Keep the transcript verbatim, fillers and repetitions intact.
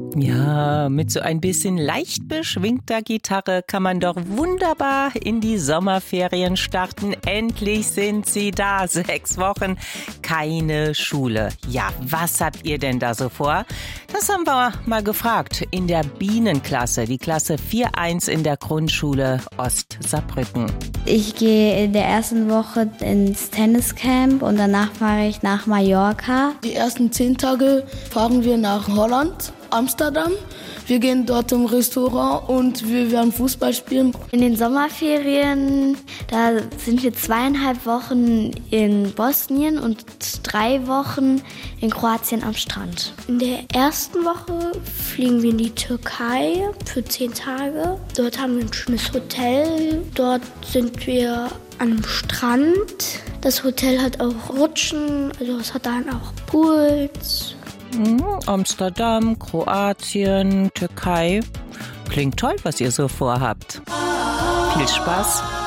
Ja, mit so ein bisschen leicht beschwingter Gitarre kann man doch wunderbar in die Sommerferien starten. Endlich sind sie da. Sechs Wochen, keine Schule. Ja, was habt ihr denn da so vor? Das haben wir mal gefragt in der Bienenklasse, die Klasse vier eins in der Grundschule Ost-Saarbrücken. Ich gehe in der ersten Woche ins Tenniscamp und danach fahre ich nach Mallorca. Die ersten zehn Tage fahren wir nach Holland, Amsterdam. Wir gehen dort im Restaurant und wir werden Fußball spielen. In den Sommerferien, da sind wir zweieinhalb Wochen in Bosnien und drei Wochen in Kroatien am Strand. In der ersten Woche fliegen wir in die Türkei für zehn Tage. Dort haben wir ein schönes Hotel. Dort sind wir an einem Strand. Das Hotel hat auch Rutschen, also es hat dann auch Pools. Hm, Amsterdam, Kroatien, Türkei. Klingt toll, was ihr so vorhabt. Viel Spaß!